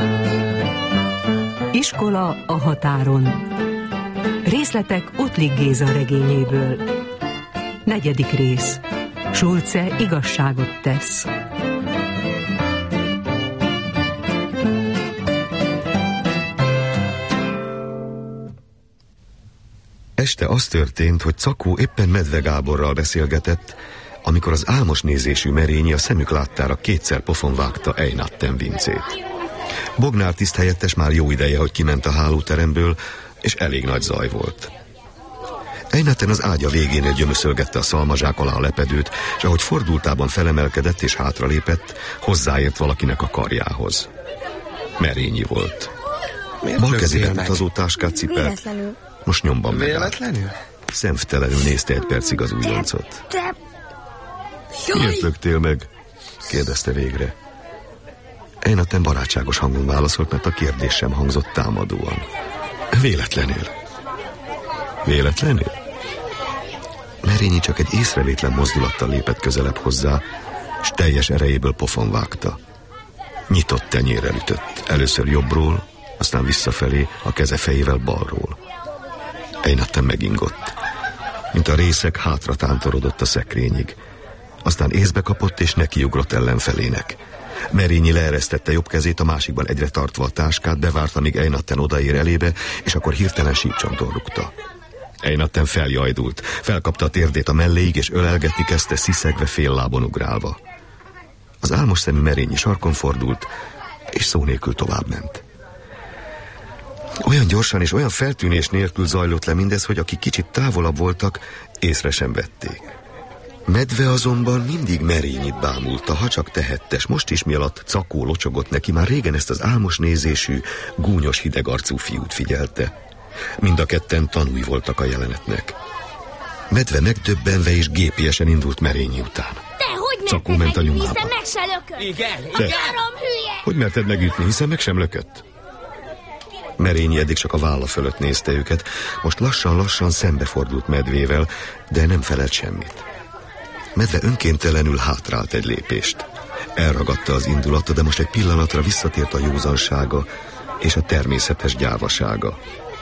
Iskola a határon. Részletek Ottlik Géza regényéből. 4. rész. Schulze igazságot tesz. Este az történt, hogy Cakó éppen Medve Gáborral beszélgetett, amikor az álmos nézésű Merényi a szemük láttára kétszer pofon vágta Einatten Vincét. Bognár tiszthelyettes már jó ideje, hogy kiment a hálóteremből, és elég nagy zaj volt. Einatten az ágya végénél gyömöszölgette a szalmazsák alá a lepedőt, és ahogy fordultában felemelkedett és hátralépett, hozzáért valakinek a karjához. Merényi volt. Bal kezében utazó táskát cipelt, most nyomban megállt. Szemtelenül nézte egy percig az újoncot. Miért löktél meg? Kérdezte végre. Einatten barátságos hangon válaszolt, mert a kérdés sem hangzott támadóan. Véletlenül. Véletlenül? Merényi csak egy észrevétlen mozdulattal lépett közelebb hozzá, és teljes erejéből pofon vágta. Nyitott tenyérrel ütött, először jobbról, aztán visszafelé, a keze fejével balról. Einatten megingott, mint a részeg hátra tántorodott a szekrényig. Aztán észbe kapott és nekiugrott ellenfelének. Merényi leeresztette jobb kezét, a másikban egyre tartva a táskát, bevárta, míg Einatten odaér elébe, és akkor hirtelen sípcsonton rúgta. Einatten feljajdult, felkapta a térdét a melléig, és ölelgetni kezdte, sziszegve, fél lábon ugrálva. Az álmos szemű Merényi sarkon fordult, és szó nélkül továbbment. Olyan gyorsan és olyan feltűnés nélkül zajlott le mindez, hogy akik kicsit távolabb voltak, észre sem vették. Medve azonban mindig Merényit bámulta, ha csak tehettes. Most is, mialatt Cakó locsogott neki, már régen ezt az álmos nézésű, gúnyos, hidegarcú fiút figyelte. Mind a ketten tanúi voltak a jelenetnek. Medve megdöbbenve és gépiesen indult Merényi után. Cakó ment a nyomába. Hiszen meg se lökött. Igen. Hogy merted megütni, hiszen meg sem lökött? Merényi eddig csak a válla fölött nézte őket, most lassan-lassan szembefordult Medvével, de nem felelt semmit. Medve önkéntelenül hátrált egy lépést. Elragadta az indulata, de most egy pillanatra visszatért a józansága és a természetes gyávasága.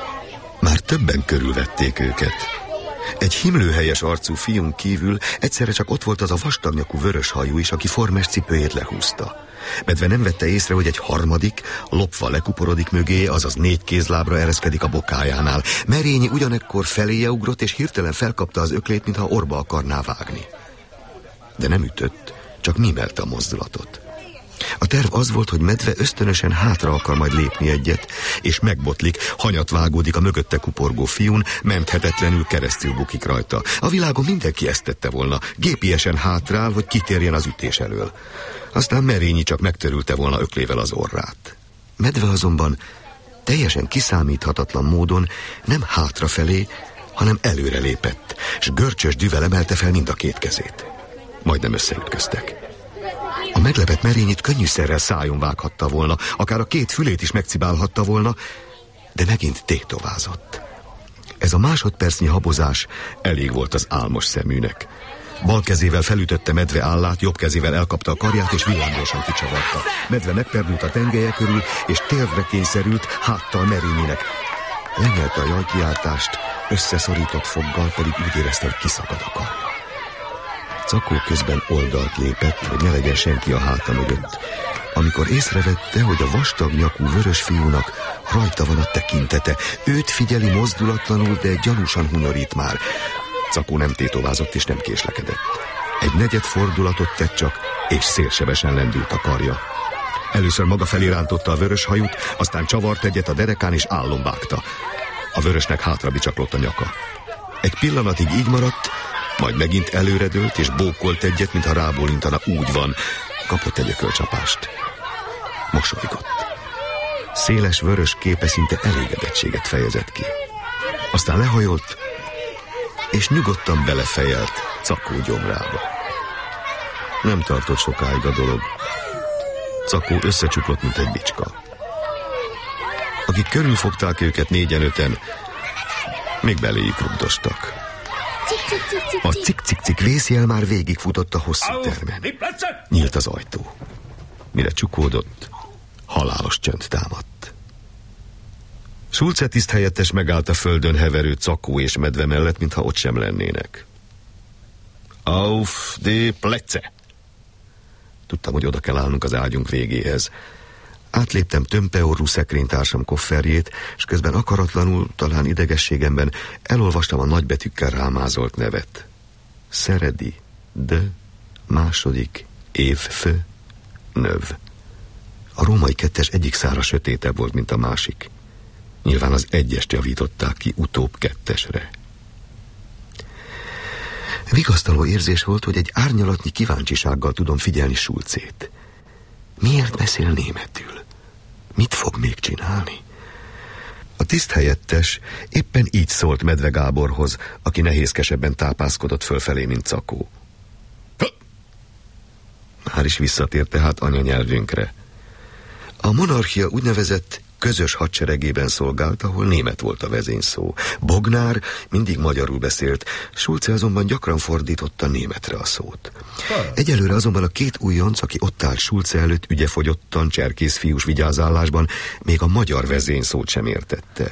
Már többen körülvették őket. Egy himlőhelyes arcú fiún kívül egyszerre csak ott volt az a vastagnyakú vörös hajú is, aki formás cipőjét lehúzta. Medve nem vette észre, hogy egy harmadik, lopva lekuporodik mögé, azaz 4 kézlábra ereszkedik a bokájánál. Merényi ugyanekkor feléje ugrott, és hirtelen felkapta az öklét, mintha orba akarná vágni. De nem ütött, csak mímelte a mozdulatot. A terv az volt, hogy Medve ösztönösen hátra akar majd lépni egyet, és megbotlik, hanyat vágódik a mögötte kuporgó fiún, menthetetlenül keresztül bukik rajta. A világon mindenki ezt tette volna, gépiesen hátrál, hogy kitérjen az ütés elől. Aztán Merényi csak megtörülte volna öklével az orrát. Medve azonban teljesen kiszámíthatatlan módon nem hátrafelé, hanem előre lépett, s görcsös dühvel emelte fel mind a 2 kezét. Majdnem összeütköztek. A meglepett Merényit könnyűszerrel szájon vághatta volna, akár a 2 fülét is megcibálhatta volna, de megint tétovázott. Ez a másodpercnyi habozás elég volt az álmos szeműnek. Bal kezével felütötte Medve állát, jobb kezével elkapta a karját, és villámgyorsan kicsavarta. Medve megperdült a tengelye körül, és térdre kényszerült, háttal Merényinek. Lenyelte a jajkiáltást, összeszorított foggal pedig úgy érezte, hogy kiszakad a karja. Cakó közben oldalt lépett, hogy ne legyen senki a háta mögött, amikor észrevette, hogy a vastag nyakú vörös fiúnak rajta van a tekintete. Őt figyeli mozdulatlanul, de gyanúsan hunyorít már. Cakó nem tétovázott és nem késlekedett. Egy negyed fordulatot tett csak, és szélsebesen lendült a karja. Először maga felé rántotta a vörös hajót, aztán csavart egyet a derekán és állon vágta. A vörösnek hátra bicsaklott a nyaka. Egy pillanatig így maradt, majd megint előredőlt és bókolt egyet, mintha rábólintana. Úgy van, kapott egy ökölcsapást. Mosolygott. Széles vörös képe szinte elégedettséget fejezett ki. Aztán lehajolt, és nyugodtan belefejelt Cakó gyomrába. Nem tartott sokáig a dolog. Cakó összecsuklott, mint egy bicska. Akik körülfogták őket 4-5-en, még beléjük rugdostak. A cik-cik-cik vészjel már végigfutott a hosszú termen. Nyílt az ajtó. Mire csukódott, Halálos csönd támadt. Schulze tiszthelyettes megállt a földön heverő Cakó és medve mellett, mintha ott sem lennének. Auf die Plätze! Tudtam, hogy oda kell állnunk az ágyunk végéhez. Átléptem tömpeorrú szekrénytársam kofferjét, és közben akaratlanul, talán idegességemben elolvastam a nagybetűkkel rámázolt nevet. Szeredi, de, második, évfő, növ. A római 2-es egyik szára sötétebb volt, mint a másik. Nyilván az 1-est javították ki utóbb 2-esre. Vigasztaló érzés volt, hogy egy árnyalatnyi kíváncsisággal tudom figyelni Schulzét. Miért beszél németül? Mit fog még csinálni? A tiszthelyettes éppen így szólt Medve Gáborhoz, aki nehézkesebben tápászkodott fölfelé, mint Cakó. Már is visszatért tehát anyanyelvünkre. A monarchia úgynevezett közös hadseregében szolgált, ahol német volt a vezényszó. Bognár mindig magyarul beszélt, Schulze azonban gyakran fordította németre a szót. Egyelőre azonban a 2 újonc, aki ott állt Schulze előtt ügyefogyottan, cserkész fiús vigyázállásban, még a magyar vezényszót sem értette.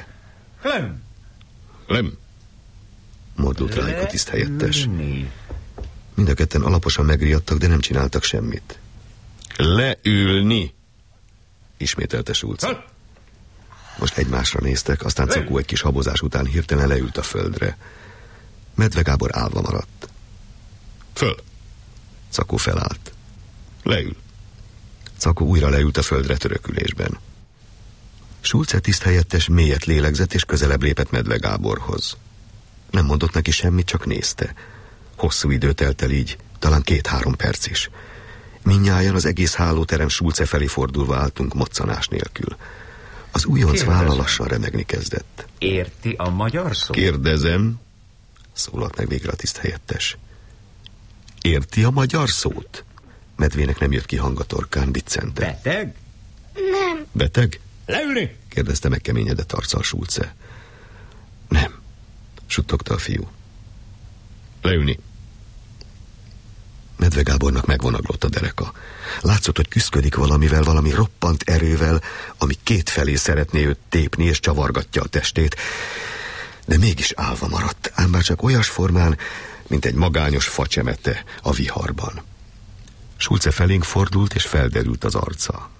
Lem! Mordult rájuk a tiszthelyettes. Mind a ketten alaposan megriadtak, de nem csináltak semmit. Leülni! Ismételte Schulze. Most egymásra néztek, aztán Cakó egy kis habozás után hirtelen leült a földre. Medve Gábor állva maradt. Föl! Cakó felállt. Leül. Cakó újra leült a földre törökülésben. Schulze tiszthelyettes mélyet lélegzett, és közelebb lépett Medve Gáborhoz. Nem mondott neki semmit, csak nézte. Hosszú idő telt el így, talán 2-3 perc is. Mindnyájan az egész hálóterem Schulze felé fordulva álltunk moccanás nélkül. Az újonc válla lassan remegni kezdett. Érti a magyar szót? Kérdezem, szólalt meg végre a tiszthelyettes. Érti a magyar szót? Medvének nem jött ki hang a torkán, biccente. Beteg? Nem. Beteg? Leülni! Kérdezte megkeményedett arccal Schulze. Nem, suttogta a fiú. Leülni. Medve Gábornak megvonaglott a dereka. Látszott, hogy küszködik valamivel, valami roppant erővel, ami 2 felé szeretné őt tépni, és csavargatja a testét. De mégis állva maradt, ám bár csak olyas formán, mint egy magányos facsemete a viharban. Schulze felénk fordult, és felderült az arca.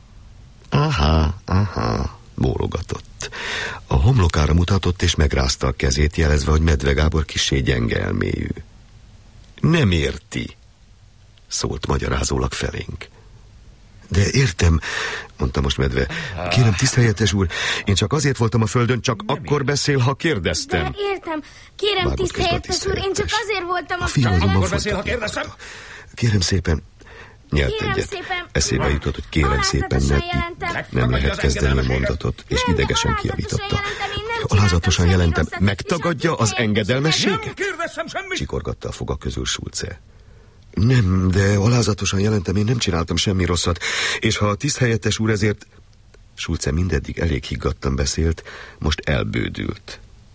Aha, bólogatott. A homlokára mutatott, és megrázta a kezét, jelezve, hogy Medve Gábor kissé gyenge elmélyű. Nem érti, szólt magyarázólag felénk. De értem, mondta most Medve. Kérem, tiszthelyettes úr, én csak azért voltam a földön, csak akkor beszél, ha kérdeztem. De értem, kérem, tiszthelyettes úr, én csak azért voltam a földön. Akkor beszél, ha kérdeztem. Kérem szépen, nyelt egyet. Eszébe jutott, hogy kérem szépen, nem lehet kezdeni a mondatot, és idegesen kijavította. Alázatosan jelentem, megtagadja az engedelmességet? Nem kérdeztem semmit! Csikorgatta a foga közül Schulze. Nem, de alázatosan jelentem, én nem csináltam semmi rosszat, és ha a tiszthelyettes úr ezért... Schulze mindeddig elég higgadtan beszélt, most elbődült.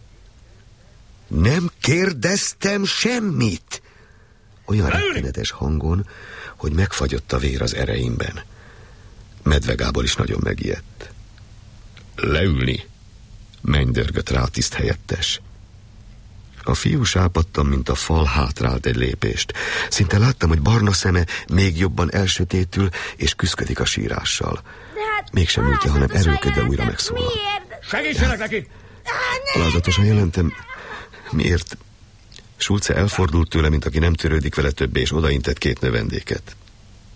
Nem kérdeztem semmit! Olyan rettenetes hangon, hogy megfagyott a vér az ereimben. Medve Gábor is nagyon megijedt. Leülni! Mennydörgött rá a tiszthelyettes. A fiú sápadtam, mint a fal, hátrált egy lépést. Szinte láttam, hogy barna szeme még jobban elsötétül, és küszködik a sírással. Mégsem ültje, hanem erőködve újra megszólal. Segítsenek neki! Alázatosan jelentem. Miért? Schulze elfordult tőle, mint aki nem törődik vele többé, és odaintett 2 növendéket.